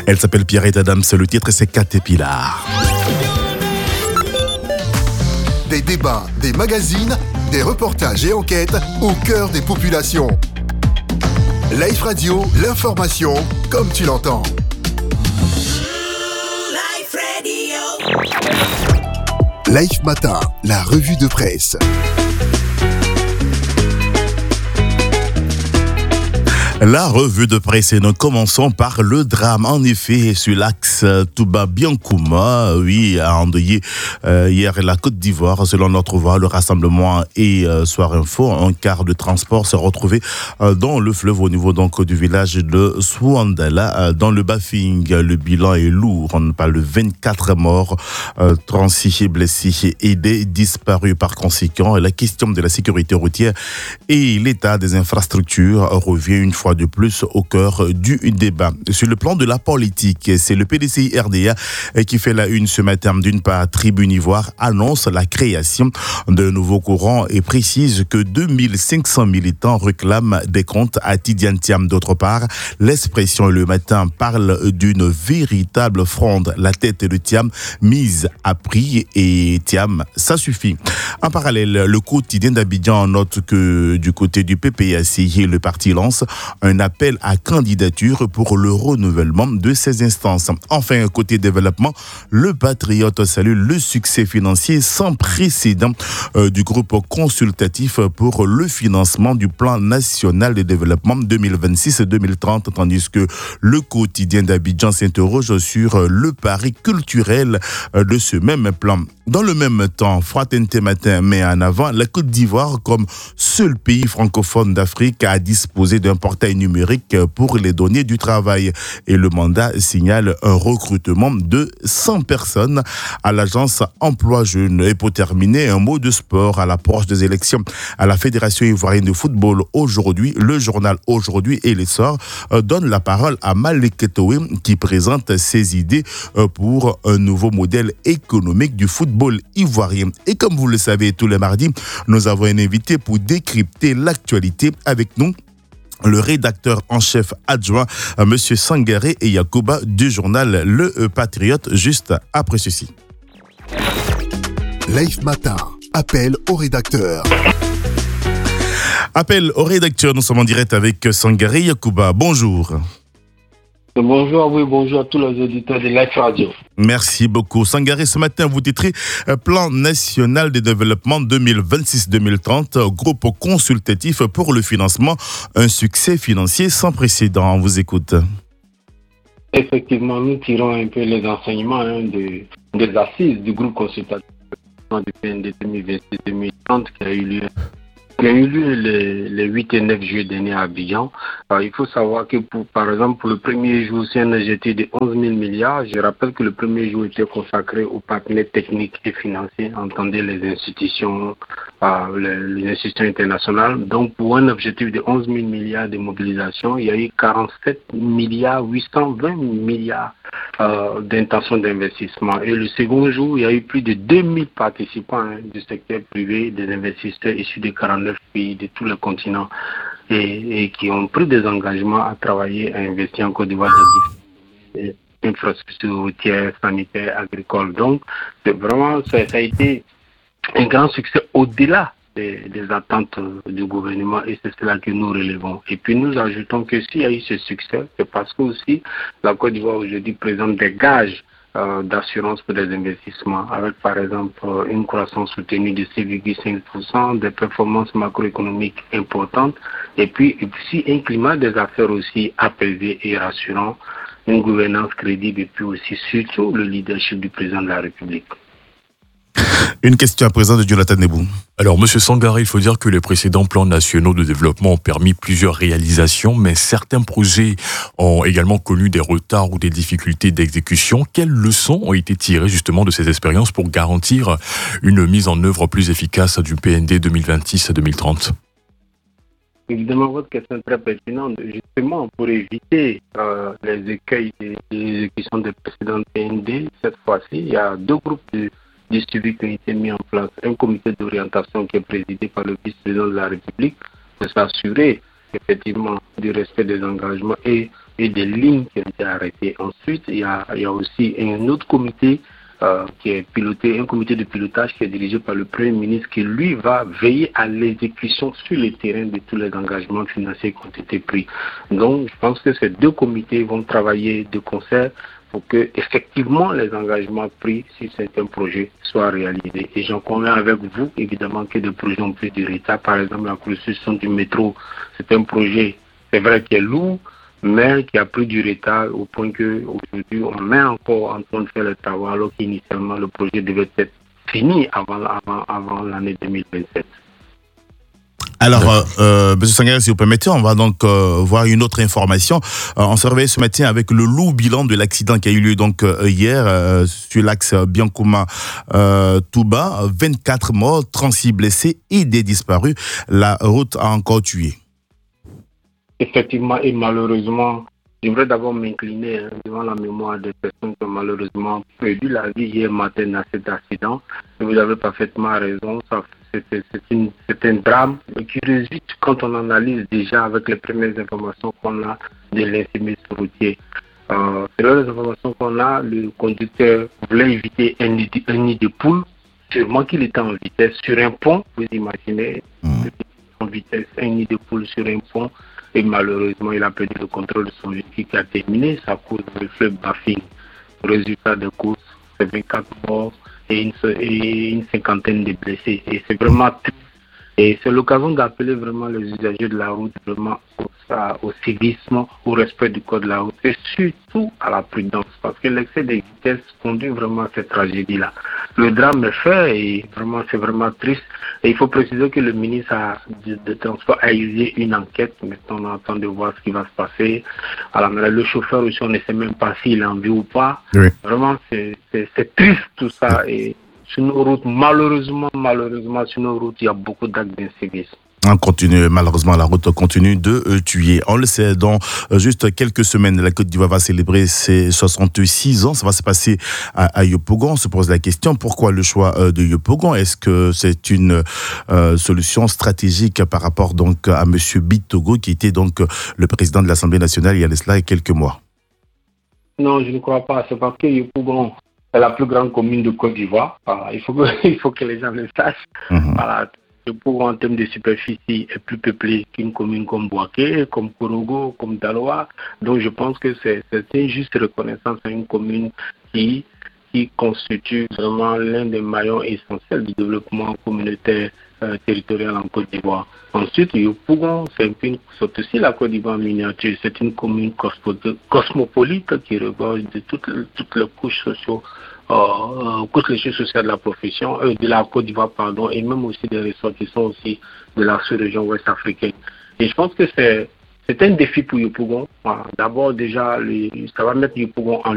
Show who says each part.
Speaker 1: Elle s'appelle Pierrette Adams, le titre c'est Caterpillar.
Speaker 2: Des débats, des magazines, des reportages et enquêtes au cœur des populations. Life Radio, l'information comme tu l'entends. Life Matin, la revue de presse.
Speaker 1: La revue de presse et nous commençons par le drame. En effet, sur l'axe Touba-Biancouma, a endeuillé hier la Côte d'Ivoire. Selon notre voix, le rassemblement et Soir Info, un quart de transport s'est retrouvé dans le fleuve au niveau donc du village de Souandala, dans le Bafing. Le bilan est lourd. On parle de 24 morts, 36 blessés et des disparus. Par conséquent, la question de la sécurité routière et l'état des infrastructures revient une fois de plus au cœur du débat. Sur le plan de la politique, c'est le PDCI RDA qui fait la une ce matin. D'une part, Tribune Ivoire annonce la création d'un nouveau courant et précise que 2500 militants réclament des comptes à Tidiane Thiam. D'autre part, l'expression Le Matin parle d'une véritable fronde. La tête de Thiam mise à prix et Thiam, ça suffit. En parallèle, le quotidien d'Abidjan note que du côté du PPAC, le parti lance un appel à candidature pour le renouvellement de ces instances. Enfin, côté développement, le Patriote salue le succès financier sans précédent du groupe consultatif pour le financement du plan national de développement 2026-2030, tandis que le quotidien d'Abidjan s'interroge sur le pari culturel de ce même plan. Dans le même temps, Fraternité Matin met en avant la Côte d'Ivoire comme seul pays francophone d'Afrique à disposer d'un portail numérique pour les données du travail. Et le mandat signale un recrutement de 100 personnes à l'agence Emploi Jeunes. Et pour terminer, un mot de sport à l'approche des élections à la Fédération ivoirienne de football aujourd'hui. Le journal Aujourd'hui et l'Essor donne la parole à Malik Ketoué qui présente ses idées pour un nouveau modèle économique du football ivoirien. Et comme vous le savez, tous les mardis, nous avons un invité pour décrypter l'actualité avec nous. Le rédacteur en chef adjoint, M. Sangaré et Yacouba du journal Le Patriote, juste après ceci.
Speaker 2: Life Matin, appel au rédacteur.
Speaker 1: Appel au rédacteur, nous sommes en direct avec Sangaré Yacouba. Bonjour.
Speaker 3: Bonjour à vous, bonjour à tous les auditeurs de Life Radio.
Speaker 1: Merci beaucoup. Sangaré, ce matin, vous titrez Plan national de développement 2026-2030, groupe consultatif pour le financement, un succès financier sans précédent. On vous écoute.
Speaker 3: Effectivement, nous tirons un peu les enseignements des assises du groupe consultatif du PND 2026-2030 qui a eu lieu les 8 et 9 juillet dernier à Abidjan. Il faut savoir que, par exemple, pour le premier jour, c'est un objectif de 11 000 milliards. Je rappelle que le premier jour était consacré aux partenaires techniques et financiers, entendez les institutions internationales. Donc, pour un objectif de 11 000 milliards de mobilisation, il y a eu 47 milliards 820 milliards d'intentions d'investissement. Et le second jour, il y a eu plus de 2000 participants du secteur privé, des investisseurs issus de 49 pays de tous les continents et qui ont pris des engagements à travailler, à investir en Côte d'Ivoire dans des infrastructures routières, sanitaires, agricoles. Donc, ça a été un grand succès au-delà des attentes du gouvernement et c'est cela que nous relevons. Et puis nous ajoutons que s'il y a eu ce succès, c'est parce que aussi la Côte d'Ivoire aujourd'hui présente des gages d'assurance pour des investissements avec par exemple une croissance soutenue de 6,5%, des performances macroéconomiques importantes et puis aussi un climat des affaires aussi apaisé et rassurant, une gouvernance crédible et puis aussi surtout le leadership du président de la République.
Speaker 1: Une question à présent de Jonathan Nebou.
Speaker 4: Alors, Monsieur Sangaré, il faut dire que les précédents plans nationaux de développement ont permis plusieurs réalisations, mais certains projets ont également connu des retards ou des difficultés d'exécution. Quelles leçons ont été tirées justement de ces expériences pour garantir une mise en œuvre plus efficace du PND 2026-2030 ?
Speaker 3: Évidemment, votre question est très pertinente. Justement, pour éviter les écueils des exécutions des précédents PND, cette fois-ci, il y a deux groupes de suivi qui ont été mis en place. Un comité d'orientation qui est présidé par le vice-président de la République pour s'assurer effectivement du respect des engagements et des lignes qui ont été arrêtées. Ensuite, il y a aussi un autre comité qui est piloté, un comité de pilotage qui est dirigé par le Premier ministre qui, lui, va veiller à l'exécution sur le terrain de tous les engagements financiers qui ont été pris. Donc, je pense que ces deux comités vont travailler de concert pour que, effectivement, les engagements pris sur certains projets soient réalisés. Et j'en conviens avec vous, évidemment, que des projets ont pris du retard. Par exemple, la construction du métro, c'est un projet, c'est vrai, qui est lourd, mais qui a pris du retard au point qu'aujourd'hui, on est encore en train de faire le travail, alors qu'initialement, le projet devait être fini avant l'année 2027.
Speaker 1: Alors, M. Sangaré, si vous permettez, on va donc voir une autre information. On se réveille ce matin avec le lourd bilan de l'accident qui a eu lieu donc hier sur l'axe Biancouma-Touba. 24 morts, 36 blessés et des disparus. La route a encore tué.
Speaker 3: Effectivement, et malheureusement, j'aimerais d'abord m'incliner devant la mémoire des personnes qui ont malheureusement perdu la vie hier matin dans cet accident. Et vous avez parfaitement raison, c'est un drame qui résulte quand on analyse déjà avec les premières informations qu'on a de l'incident routier. Selon les informations qu'on a, le conducteur voulait éviter un nid de poule, sûrement qu'il était en vitesse sur un pont, vous imaginez, en vitesse, un nid de poule sur un pont. Et malheureusement, il a perdu le contrôle de son véhicule qui a terminé sa course de fleuve Baffin. Résultat de course, c'est 24 morts et une cinquantaine de blessés. Et c'est vraiment triste. Et c'est l'occasion d'appeler vraiment les usagers de la route vraiment au civisme, au respect du code de la route et surtout à la prudence. Parce que l'excès de vitesse conduit vraiment à cette tragédie-là. Le drame est fait et vraiment c'est vraiment triste. Et il faut préciser que le ministre de Transport a initié une enquête. Maintenant, on attend de voir ce qui va se passer. Alors, le chauffeur aussi, on ne sait même pas s'il est en vie ou pas. Oui. Vraiment, c'est triste tout ça. Et sur nos routes, malheureusement, sur nos routes, il y a beaucoup d'actes d'incivisme.
Speaker 1: Malheureusement, la route continue de tuer. On le sait, dans juste quelques semaines, la Côte d'Ivoire va célébrer ses 66 ans. Ça va se passer à Yopougon. On se pose la question, pourquoi le choix de Yopougon? Est-ce que c'est une solution stratégique par rapport donc à M. Bitogo, qui était donc le président de l'Assemblée nationale il y a cela quelques mois?
Speaker 3: Non, je ne crois pas. C'est parce que Yopougon est la plus grande commune de Côte d'Ivoire. Voilà, il faut que les gens le sachent. Voilà. Yopougon, en termes de superficie, est plus peuplé qu'une commune comme Boaké, comme Korogo, comme Daloa. Donc je pense que c'est une juste reconnaissance à une commune qui constitue vraiment l'un des maillons essentiels du développement communautaire territorial en Côte d'Ivoire. Ensuite, Yopougon, c'est aussi la Côte d'Ivoire miniature. C'est une commune cosmopolite qui regorge de toutes les couches sociales. Toutes les choses sociales de la profession, de la Côte d'Ivoire, pardon, et même aussi des ressortissants aussi de la sous-région ouest africaine. Et je pense que c'est un défi pour Yopougon. Voilà. D'abord, déjà, ça va mettre Yopougon en